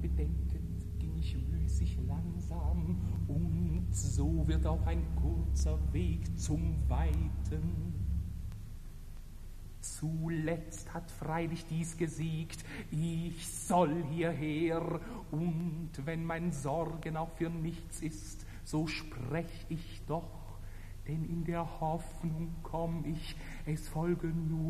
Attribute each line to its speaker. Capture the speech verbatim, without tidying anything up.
Speaker 1: bedenkend ging ich müßig langsam, und so wird auch ein kurzer Weg zum Weiten. Zuletzt hat freilich dies gesiegt, ich soll hierher, und wenn mein Sorgen auch für nichts ist, so sprech ich doch, denn in der Hoffnung komm ich, es folge nur